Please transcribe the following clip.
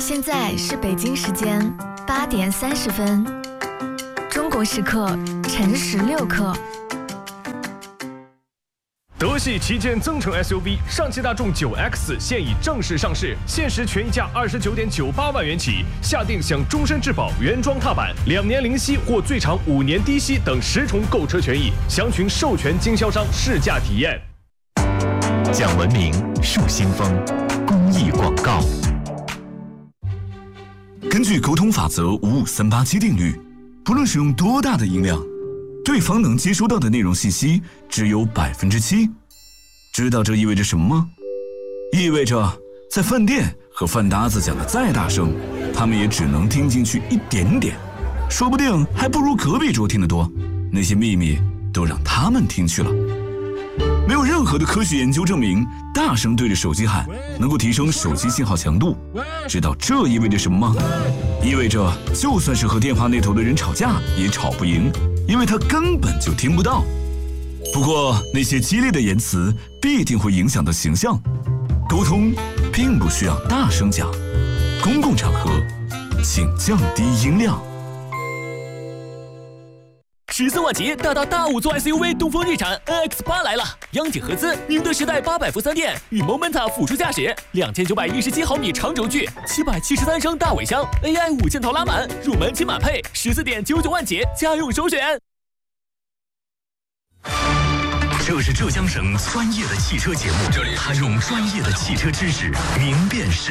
现在是北京时间8点30分，中国时刻晨16刻。 德系旗舰增程 SUV 上汽大众9X 现已正式上市，限时权益价29.98万元起，下定享终身质保、原装踏板、2年零息或最长5年低息等10重购车权益，详询授权经销商试驾体验。 讲文明树新风，公益广告。 根据沟通法则55387定律，不论使用多大的音量，对方能接收到的内容信息只有7%。知道这意味着什么吗？意味着在饭店和饭搭子讲的再大声，他们也只能听进去一点点，说不定还不如隔壁桌听得多。那些秘密都让他们听去了。没有任何的科学研究证明大声对着手机喊能够提升手机信号强度。知道这意味着什么吗？意味着就算是和电话那头的人吵架也吵不赢，因为他根本就听不到。不过那些激烈的言辞必定会影响到形象。沟通并不需要大声讲，公共场合请降低音量。 13万起大五座 SUV 东风日产 NX8 来了，央企合资宁德时代800伏3电与 Momenta 辅助驾驶，2917毫米长轴距，773升大尾箱 ，AI 5件套拉满，入门轻满配，14.99万起，家用首选。 这是浙江省专业的汽车节目，这里还用专业的汽车知识明辨是